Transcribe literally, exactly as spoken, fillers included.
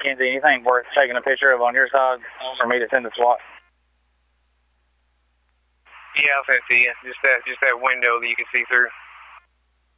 Mackenzie, anything worth taking a picture of on your side for me to send to SWAT? Yeah, I'll send it to you. Just that, just that window that you can see through.